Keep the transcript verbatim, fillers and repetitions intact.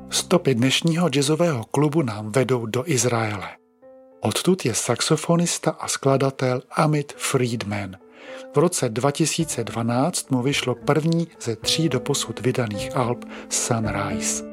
Stopy dnešního jazzového klubu nám vedou do Izraele. Odtud je saxofonista a skladatel Amit Friedman. V roce dva tisíce dvanáct mu vyšlo první ze tří doposud vydaných alb Sunrise.